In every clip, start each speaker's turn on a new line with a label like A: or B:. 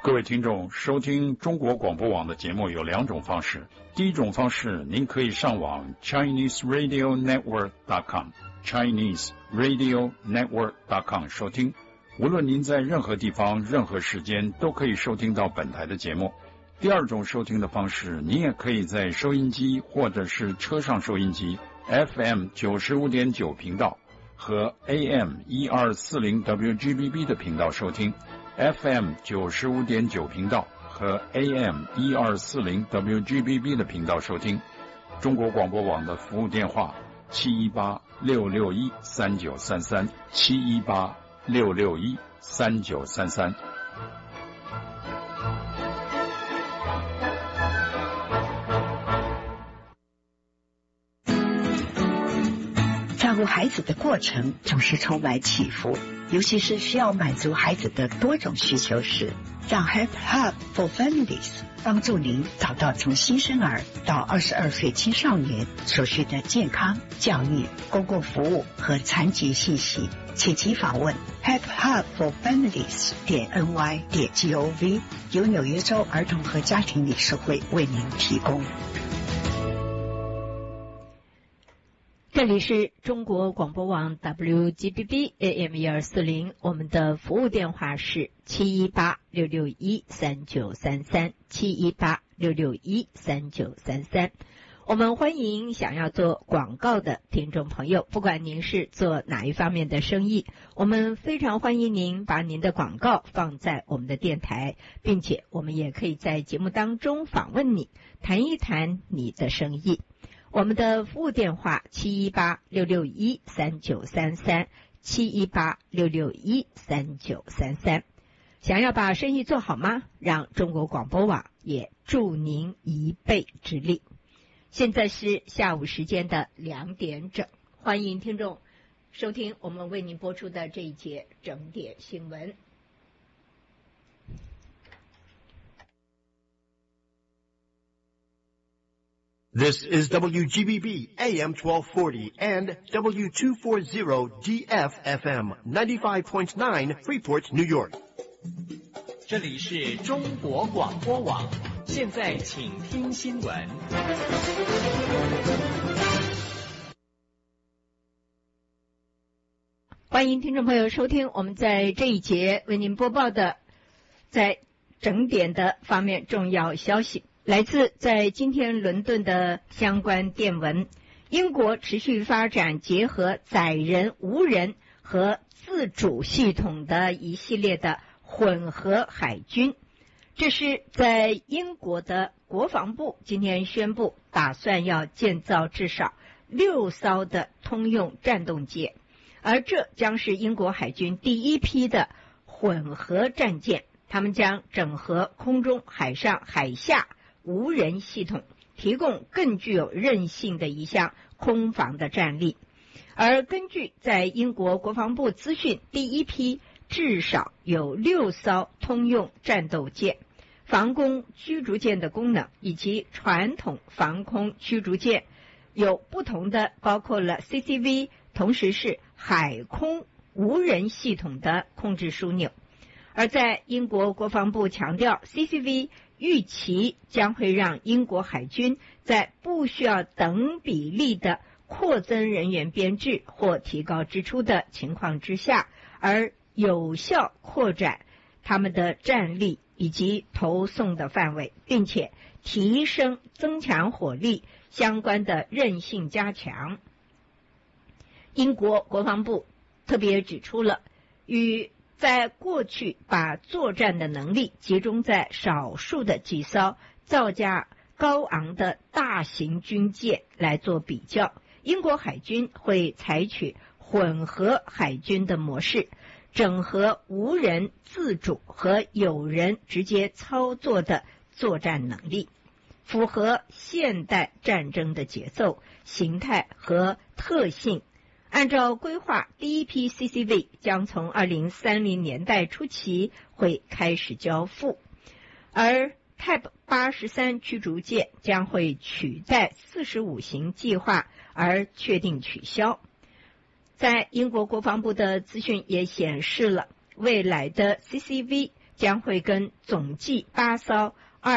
A: 各位听众，收听中国广播网的节目有两种方式。第一种方式，您可以上网 ChineseRadioNetwork.com ChineseRadioNetwork.com 收听。无论您在任何地方、任何时间，都可以收听到本台的节目。第二种收听的方式，您也可以在收音机或者是车上收音机 FM 95.9频道和 AM 1240 WGBB 的频道收听。FM 95.9频道和 AM 1240 WGBB 的频道收听。中国广播网的服务电话718-661-3933 718-661-3933。
B: 照顾孩子的过程总是充满起伏，尤其是需要满足孩子的多种需求时，让 Help Hub for Families 帮助您找到从新生儿到22岁青少年所需的健康、教育、公共服务和残疾信息，请即访问 helphubforfamilies.ny.gov， 由纽约州儿童和家庭理事会为您提供。
C: 这里是中国广播网 WGBB AM 1240，我们的服务电话是718-661-3933 718-661-3933。我们欢迎想要做广告的听众朋友，不管您是做哪一方面的生意，我们非常欢迎您把您的广告放在我们的电台，并且我们也可以在节目当中访问你，谈一谈你的生意。我们的服务电话718-661-3933 718-661-3933。想要把生意做好吗？让中国广播网也助您一臂之力。现在是下午时间的2点整，欢迎听众收听我们为您播出的这一节整点新闻。
D: This is WGBB AM 1240 and W240DF FM 95.9 Freeport, New York.
E: 这里是中国广播网，现在请听新闻。
C: 欢迎听众朋友收听我们在这一节为您播报的在整点的方面重要消息。来自在今天伦敦的相关电文，英国持续发展结合载人、无人和自主系统的一系列的混合海军。这是在英国的国防部今天宣布，打算要建造至少6艘的通用战斗舰，而这将是英国海军第一批的混合战舰，他们将整合空中、海上、海下无人系统，提供更具有韧性的一项空防的战力。而根据在英国国防部资讯，第一批至少有6艘通用战斗舰、防空驱逐舰的功能，以及传统防空驱逐舰有不同的，包括了 CCV， 同时是海空无人系统的控制枢纽。而在英国国防部强调， CCV 预期将会让英国海军在不需要等比例的扩增人员编制或提高支出的情况之下，而有效扩展他们的战力以及投送的范围，并且增强火力相关的韧性加强。英国国防部特别指出了，在过去把作战的能力集中在少数的几艘造价高昂的大型军舰来做比较，英国海军会采取混合海军的模式，整合无人自主和有人直接操作的作战能力，符合现代战争的节奏、形态和特性。按照规划，第一批 CCV 将从2030年代初期会开始交付，而 Type 83驱逐舰将会取代45型计划而确定取消。在英国国防部的资讯也显示了，未来的 CCV 将会跟总计8艘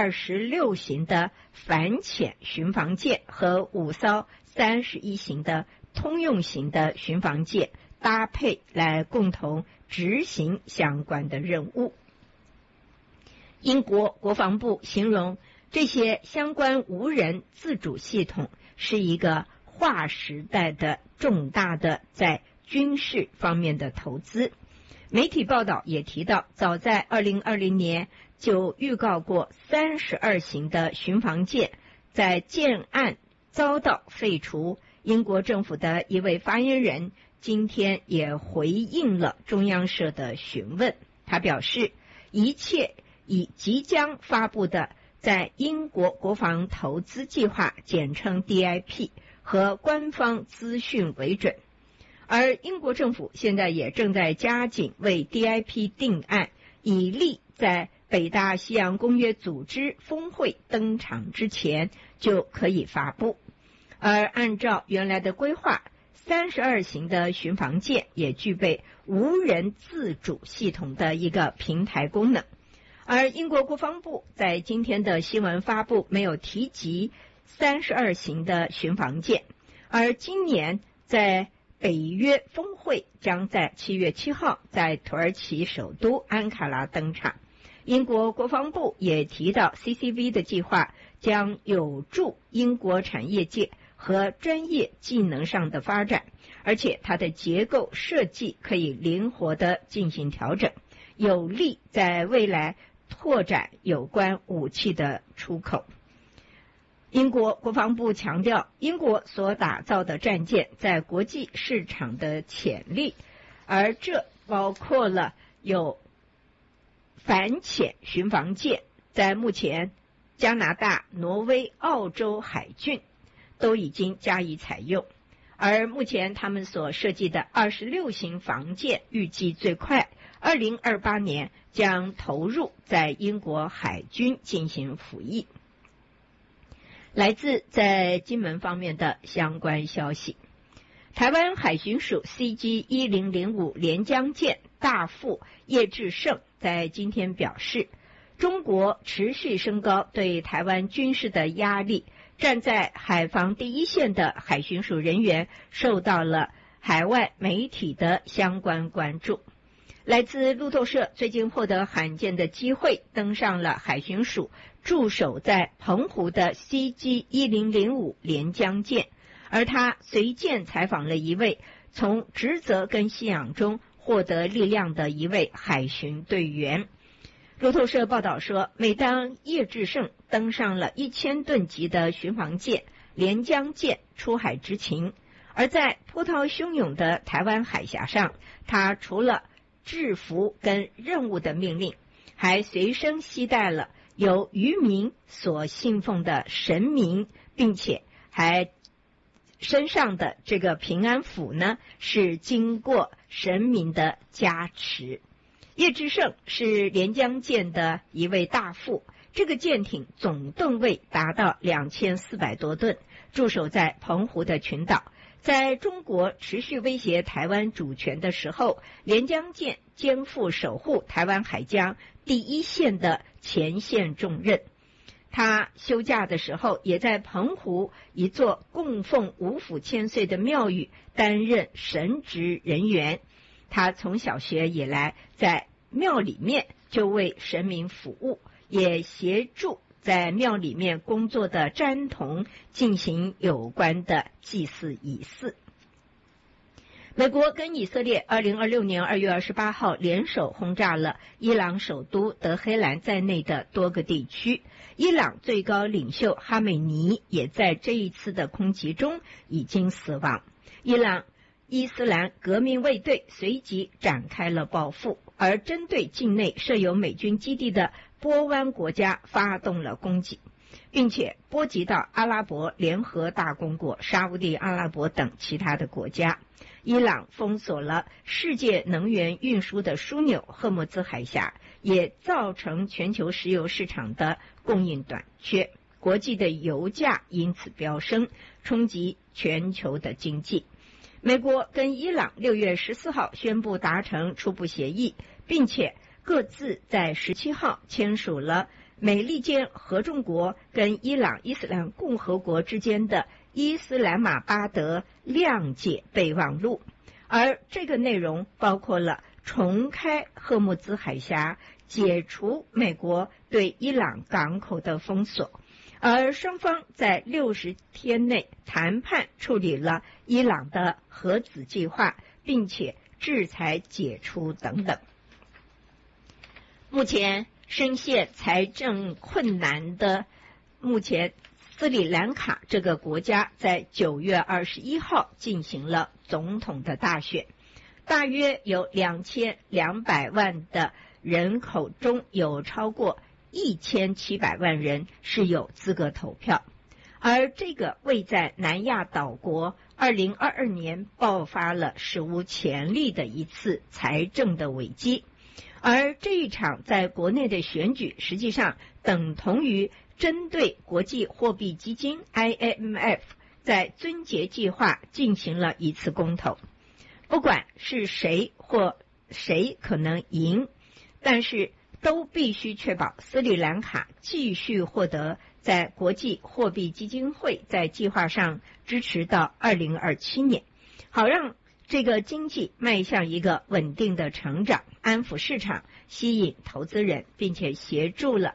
C: 26型的反潜巡防舰和5艘31型的通用型的巡防舰搭配来共同执行相关的任务。英国国防部形容这些相关无人自主系统是一个划时代的重大的在军事方面的投资。媒体报道也提到，早在2020年就预告过32型的巡防舰在建案遭到废除。英国政府的一位发言人今天也回应了中央社的询问，他表示，一切以即将发布的在英国国防投资计划简称 DIP 和官方资讯为准。而英国政府现在也正在加紧为 DIP 定案，以利在北大西洋公约组织峰会登场之前就可以发布。而按照原来的规划，32型的巡防舰也具备无人自主系统的一个平台功能。而英国国防部在今天的新闻发布没有提及32型的巡防舰，而今年在北约峰会将在7月7号在土耳其首都安卡拉登场。英国国防部也提到 CCV 的计划将有助英国产业界和专业技能上的发展，而且它的结构设计可以灵活地进行调整，有利在未来拓展有关武器的出口。英国国防部强调，英国所打造的战舰在国际市场的潜力，而这包括了有反潜巡防舰，在目前加拿大、挪威、澳洲海军都已经加以采用，而目前他们所设计的26型防舰预计最快2028年将投入在英国海军进行服役。来自在金门方面的相关消息，台湾海巡署 CG-1005 连江舰大副叶志胜在今天表示，中国持续升高对台湾军事的压力，站在海防第一线的海巡署人员受到了海外媒体的相关关注。来自路透社最近获得罕见的机会，登上了海巡署驻守在澎湖的 CG-1005 连江舰，而他随舰采访了一位从职责跟信仰中获得力量的一位海巡队员。路透社报道说，每当叶志胜登上了1000吨级的巡防舰连江舰出海执勤，而在波涛汹涌的台湾海峡上，他除了制服跟任务的命令，还随身携带了由渔民所信奉的神明，并且还身上的这个平安符呢，是经过神明的加持。叶志胜是连江舰的一位大副，这个舰艇总吨位达到2400多吨，驻守在澎湖的群岛。在中国持续威胁台湾主权的时候，连江舰肩负守护台湾海疆第一线的前线重任。他休假的时候，也在澎湖一座供奉五府千岁的庙宇担任神职人员。他从小学以来在庙里面就为神明服务，也协助在庙里面工作的詹童进行有关的祭祀仪式。美国跟以色列2026年2月28号联手轰炸了伊朗首都德黑兰在内的多个地区。伊朗最高领袖哈梅尼也在这一次的空袭中已经死亡。伊朗伊斯兰革命卫队随即展开了报复，而针对境内设有美军基地的波湾国家发动了攻击，并且波及到阿拉伯联合大公国、沙烏地阿拉伯等其他的国家。伊朗封锁了世界能源运输的枢纽赫木兹海峡，也造成全球石油市场的供应短缺，国际的油价因此飙升，冲击全球的经济。美国跟伊朗6月14号宣布达成初步协议，并且各自在17号签署了美利坚合众国跟伊朗伊斯兰共和国之间的伊斯兰马巴德谅解备忘录，而这个内容包括了重开赫木兹海峡，解除美国对伊朗港口的封锁，而双方在60天内谈判处理了伊朗的核子计划，并且制裁解除等等。目前深陷财政困难的斯里兰卡这个国家在9月21号进行了总统的大选，大约有2200万的人口中有超过1700万人是有资格投票，而这个位在南亚岛国2022年爆发了史无前例的一次财政的危机，而这一场在国内的选举实际上等同于针对国际货币基金 IMF 在尊节计划进行了一次公投，不管是谁或谁可能赢，但是都必须确保斯里兰卡继续获得在国际货币基金会在计划上支持到2027年，好让这个经济迈向一个稳定的成长，安抚市场，吸引投资人，并且协助了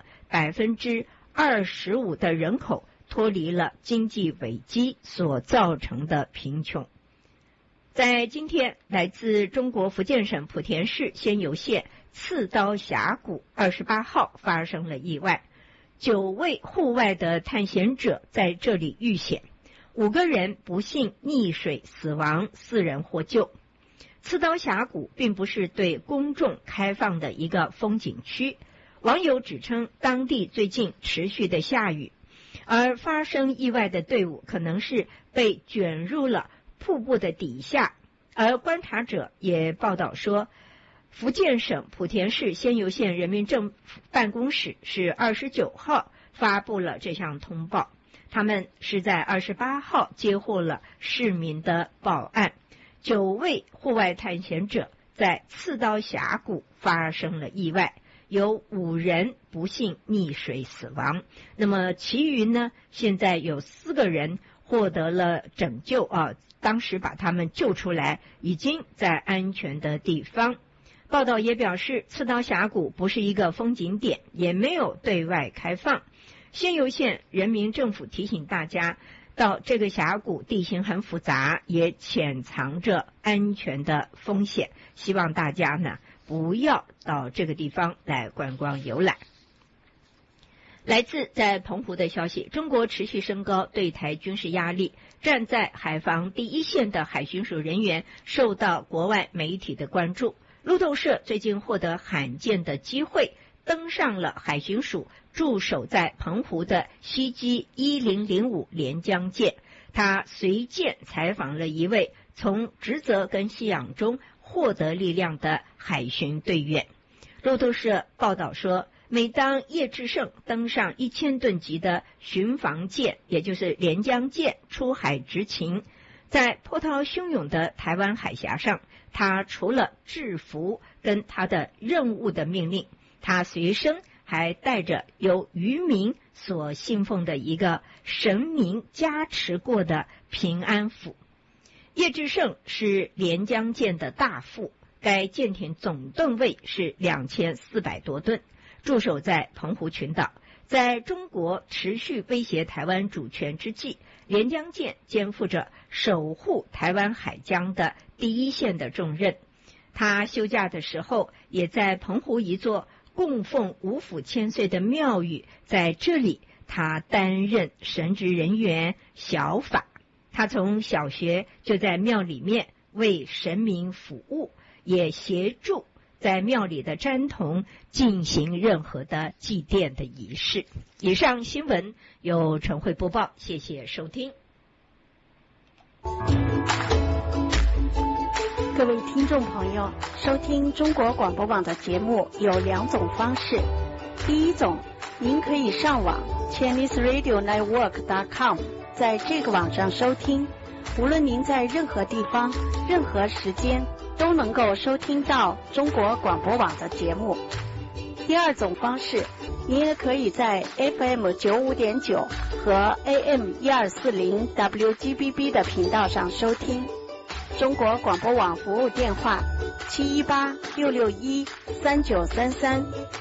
C: 25%的人口脱离了经济危机所造成的贫穷。在今天，来自中国福建省莆田市仙游县刺刀峡谷28号发生了意外，9位户外的探险者在这里遇险，5个人不幸溺水死亡，4人获救。刺刀峡谷并不是对公众开放的一个风景区，网友指称当地最近持续的下雨，而发生意外的队伍可能是被卷入了瀑布的底下，而观察者也报道说，福建省莆田市仙游县人民政府办公室是29号发布了这项通报，他们是在28号接获了市民的报案，9位户外探险者在刺刀峡谷发生了意外，有5人不幸溺水死亡，那么其余呢，现在有4个人获得了拯救当时把他们救出来，已经在安全的地方。报道也表示，刺刀峡谷不是一个风景点，也没有对外开放。仙游县人民政府提醒大家，到这个峡谷地形很复杂，也潜藏着安全的风险，希望大家呢不要到这个地方来观光游览。来自在澎湖的消息，中国持续升高对台军事压力，站在海防第一线的海巡署人员受到国外媒体的关注。路透社最近获得罕见的机会，登上了海巡署驻守在澎湖的西基1005连江舰，他随舰采访了一位从职责跟信仰中获得力量的海巡队员。路透社报道说，每当叶志胜登上1000吨级的巡防舰，也就是连江舰出海执勤，在波涛汹涌的台湾海峡上，他除了制服跟他的任务的命令，他随身还带着由渔民所信奉的一个神明加持过的平安符。叶志胜是连江舰的大副，该舰艇总吨位是2400多吨，驻守在澎湖群岛。在中国持续威胁台湾主权之际，连江舰肩负着守护台湾海疆的第一线的重任。他休假的时候，也在澎湖一座供奉五府千岁的庙宇，在这里他担任神职人员小法。他从小学就在庙里面为神明服务，也协助在庙里的詹童进行任何的祭奠的仪式。以上新闻由陈慧播报，谢谢收听。
F: 各位听众朋友，收听中国广播网的节目有2种方式。第一种，您可以上网 ChineseRadioNetwork.com， 在这个网上收听，无论您在任何地方、任何时间都能够收听到中国广播网的节目。第二种方式，您也可以在 FM 95.9和 AM 1240 WGBB 的频道上收听。中国广播网服务电话718-661-3933